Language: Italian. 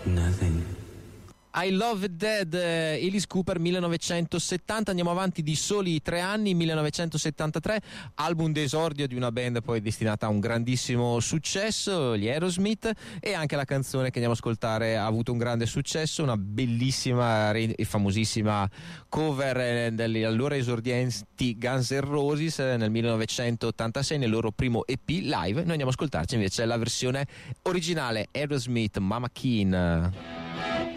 Nothing. I Love It Dead, Alice Cooper 1970. Andiamo avanti di soli 3 anni, 1973, album d'esordio di una band poi destinata a un grandissimo successo, gli Aerosmith, e anche la canzone che andiamo a ascoltare ha avuto un grande successo, una bellissima e famosissima cover degli allora esordienti Guns N' Roses nel 1986 nel loro primo EP live. Noi andiamo a ascoltarci invece la versione originale, Aerosmith, Mama Keen.